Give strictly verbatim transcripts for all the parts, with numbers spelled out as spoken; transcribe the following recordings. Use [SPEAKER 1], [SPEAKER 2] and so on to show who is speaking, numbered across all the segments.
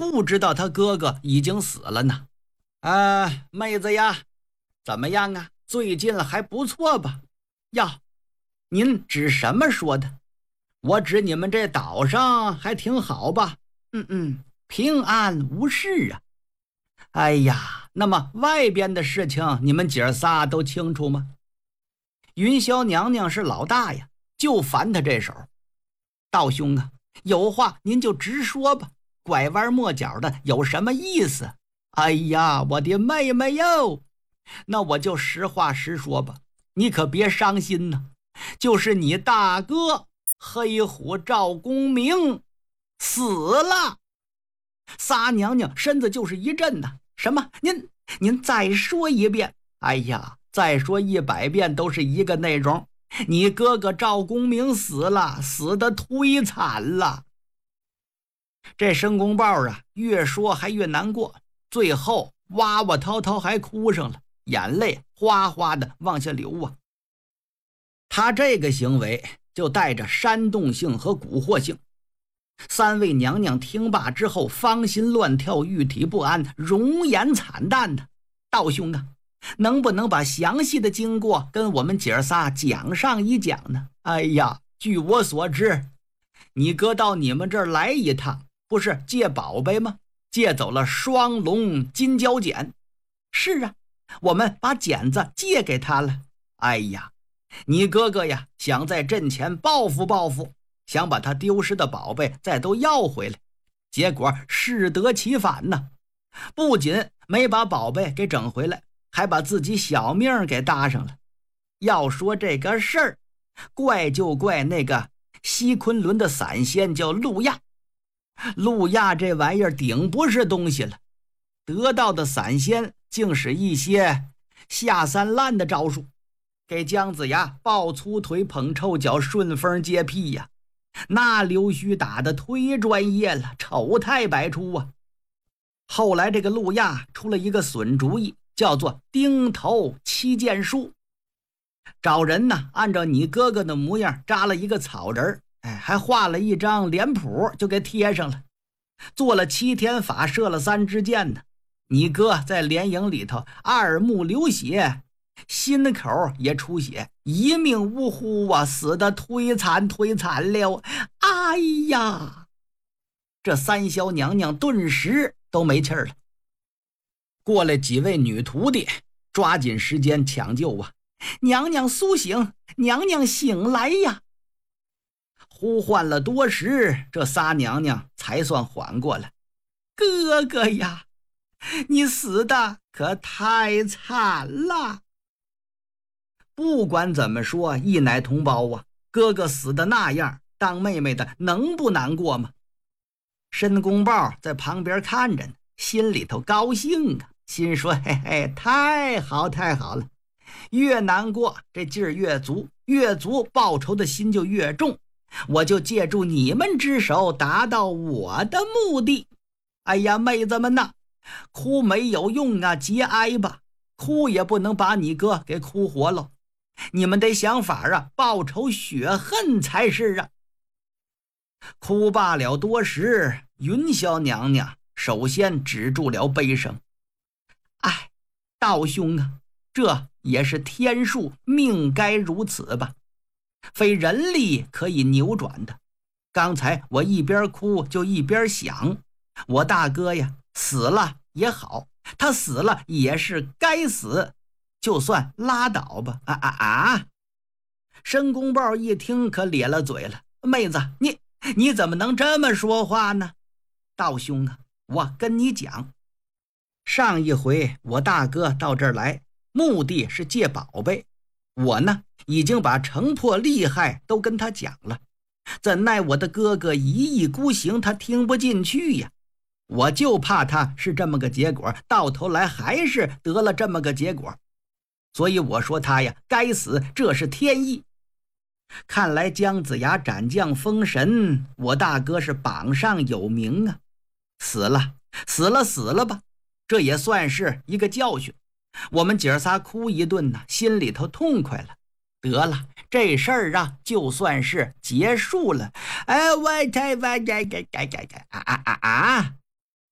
[SPEAKER 1] 不知道他哥哥已经死了呢。啊，妹子呀，怎么样啊？最近还不错吧？呀，您指什么说的？我指你们这岛上还挺好吧？嗯嗯，平安无事啊。哎呀，那么外边的事情你们姐儿仨都清楚吗？云霄娘娘是老大呀，就烦他这手。道兄啊，有话您就直说吧，拐弯抹角的有什么意思？哎呀，我的妹妹哟，那我就实话实说吧，你可别伤心呐。就是你大哥黑虎赵公明死了。仨娘娘身子就是一震呐。什么？您您再说一遍？哎呀，再说一百遍都是一个内容。你哥哥赵公明死了，死得忒惨了。这申公豹啊，越说还越难过，最后哇哇滔滔还哭上了，眼泪哗哗的往下流啊。他这个行为就带着煽动性和蛊惑性。三位娘娘听罢之后，芳心乱跳，玉体不安，容颜惨淡的。道兄啊，能不能把详细的经过跟我们姐仨讲上一讲呢？哎呀，据我所知，你哥到你们这儿来一趟，不是借宝贝吗？借走了双龙金蛟剪。是啊，我们把剪子借给他了。哎呀，你哥哥呀，想在阵前报复报复，想把他丢失的宝贝再都要回来，结果适得其反呢。不仅没把宝贝给整回来，还把自己小命给搭上了。要说这个事儿，怪就怪那个西昆仑的散仙叫陆亚。陆亚这玩意儿顶不是东西了，得到的散仙竟是一些下三滥的招数，给姜子牙抱粗腿捧臭脚顺风接屁呀，那溜须打得忒专业了，丑态百出啊。后来这个陆亚出了一个损主意，叫做钉头七剑术，找人呢按照你哥哥的模样扎了一个草人，哎，还画了一张脸谱就给贴上了，做了七天法，射了三支箭呢。你哥在连营里头二目流血，心口也出血，一命呜呼啊，死得忒惨忒惨了。哎呀，这三霄娘娘顿时都没气儿了。过来几位女徒弟抓紧时间抢救啊！娘娘苏醒，娘娘醒来呀！呼唤了多时，这仨娘娘才算缓过来。哥哥呀，你死的可太惨了。不管怎么说，一奶同胞啊，哥哥死的那样，当妹妹的能不难过吗？申公豹在旁边看着呢，心里头高兴啊，心说嘿嘿，太好太好了。越难过这劲儿越足，越足报仇的心就越重，我就借助你们之手达到我的目的。哎呀，妹子们呐，哭没有用啊，节哀吧，哭也不能把你哥给哭活了，你们得想法啊，报仇雪恨才是啊。哭罢了多时，云霄娘娘首先止住了悲声。哎，道兄啊，这也是天数，命该如此吧，非人力可以扭转的。刚才我一边哭就一边想，我大哥呀，死了也好，他死了也是该死，就算拉倒吧。啊啊啊！申公豹一听可咧了嘴了，妹子，你你怎么能这么说话呢？道兄啊，我跟你讲，上一回我大哥到这儿来，目的是借宝贝，我呢已经把城破利害都跟他讲了，怎奈我的哥哥一意孤行，他听不进去呀。我就怕他是这么个结果，到头来还是得了这么个结果。所以我说他呀，该死，这是天意。看来姜子牙斩将封神，我大哥是榜上有名啊。死了死了死了吧，这也算是一个教训。我们姐儿仨哭一顿呢，心里头痛快了。得了，这事儿啊，就算是结束了。哎，我太我这这这这啊啊啊啊！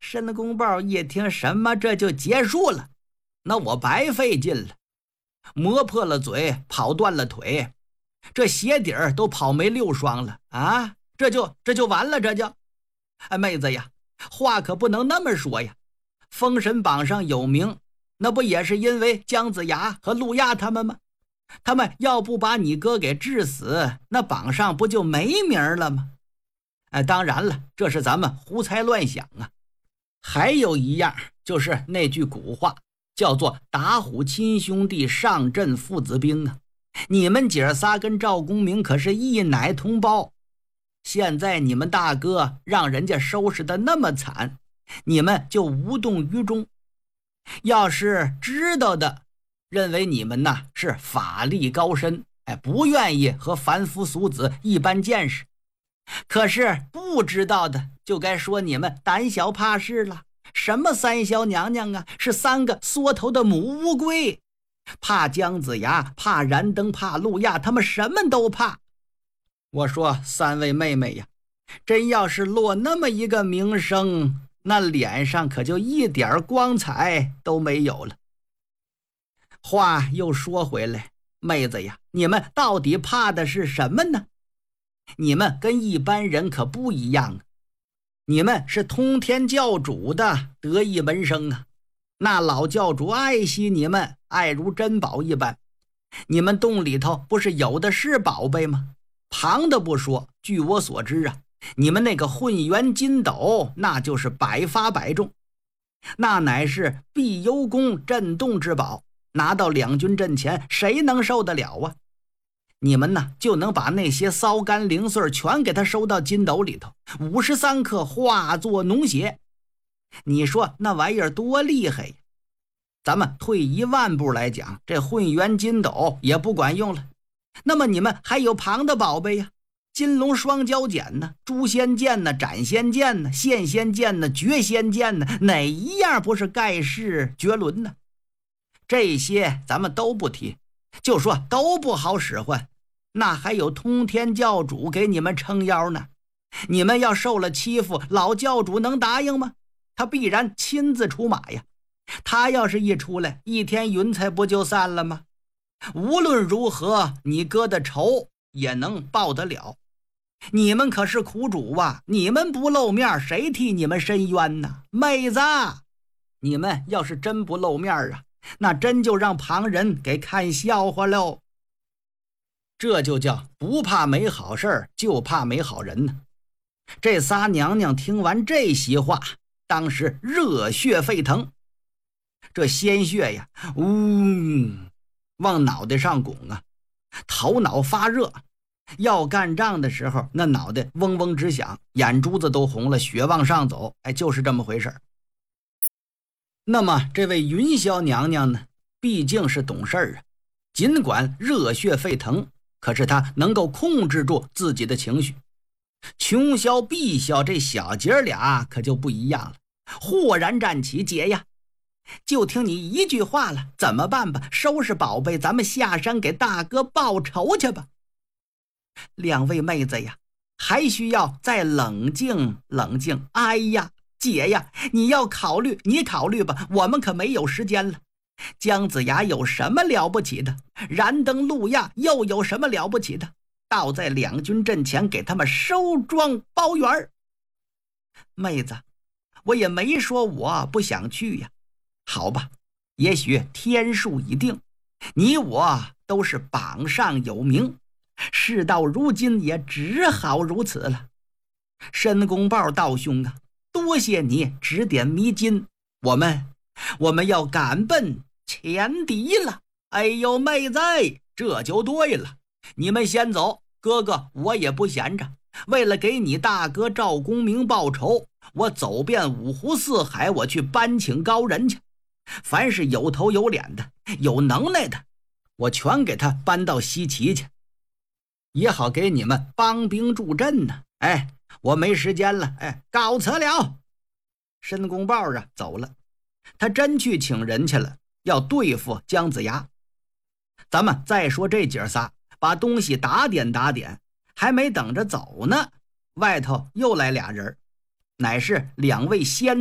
[SPEAKER 1] 申公豹一听，什么这就结束了？那我白费劲了，磨破了嘴，跑断了腿，这鞋底儿都跑没六双了啊！这就这就完了，这就……哎，妹子呀，话可不能那么说呀。封神榜上有名，那不也是因为姜子牙和陆亚他们吗？他们要不把你哥给治死，那榜上不就没名了吗？哎，当然了，这是咱们胡猜乱想啊。还有一样，就是那句古话，叫做打虎亲兄弟，上阵父子兵啊。你们姐仨跟赵公明可是一奶同胞，现在你们大哥让人家收拾的那么惨，你们就无动于衷。要是知道的，认为你们呐是法力高深，哎，不愿意和凡夫俗子一般见识。可是不知道的，就该说你们胆小怕事了。什么三小娘娘啊，是三个缩头的母乌龟，怕姜子牙，怕燃灯，怕陆亚，他们什么都怕。我说三位妹妹呀，真要是落那么一个名声，那脸上可就一点光彩都没有了。话又说回来，妹子呀，你们到底怕的是什么呢？你们跟一般人可不一样啊，你们是通天教主的得意门生啊，那老教主爱惜你们，爱如珍宝一般。你们洞里头不是有的是宝贝吗？旁的不说，据我所知啊，你们那个混元金斗那就是百发百中，那乃是碧幽宫镇洞之宝，拿到两军阵前，谁能受得了啊？你们呢，就能把那些骚干零碎全给他收到金斗里头，五十三克化作脓血。你说那玩意儿多厉害呀！咱们退一万步来讲，这混元金斗也不管用了。那么你们还有旁的宝贝呀，金龙双交剪呢，诛仙剑呢，斩仙剑呢，现仙剑呢，绝仙剑呢，哪一样不是盖世绝伦呢？这些咱们都不提，就说都不好使唤，那还有通天教主给你们撑腰呢。你们要受了欺负，老教主能答应吗？他必然亲自出马呀。他要是一出来，一天云彩不就散了吗？无论如何，你哥的仇也能报得了。你们可是苦主啊，你们不露面，谁替你们伸冤呢？妹子，你们要是真不露面啊，那真就让旁人给看笑话喽。这就叫不怕没好事，就怕没好人呢。这仨娘娘听完这席话，当时热血沸腾，这鲜血呀，呜，往脑袋上拱啊，头脑发热。要干仗的时候，那脑袋嗡嗡直响，眼珠子都红了，血往上走，哎，就是这么回事。那么这位云霄娘娘呢，毕竟是懂事儿啊，尽管热血沸腾，可是她能够控制住自己的情绪。琼霄、碧霄这小姐俩可就不一样了，豁然站起，姐呀，就听你一句话了，怎么办吧？收拾宝贝，咱们下山给大哥报仇去吧。两位妹子呀，还需要再冷静冷静。哎呀，姐呀，你要考虑，你考虑吧，我们可没有时间了。姜子牙有什么了不起的？燃灯陆亚又有什么了不起的？倒在两军阵前给他们收庄包圆。妹子，我也没说我不想去呀。好吧，也许天数已定，你我都是榜上有名，事到如今也只好如此了。申公豹道兄啊，多谢你指点迷津，我们我们要赶奔前敌了。哎呦，妹子，这就对了，你们先走，哥哥我也不闲着，为了给你大哥赵公明报仇，我走遍五湖四海，我去搬请高人去。凡是有头有脸的，有能耐的，我全给他搬到西岐去，也好给你们帮兵助阵呢。哎，我没时间了，哎，告辞了。申公豹啊走了，他真去请人去了，要对付姜子牙。咱们再说这姐仨，把东西打点打点，还没等着走呢，外头又来俩人，乃是两位仙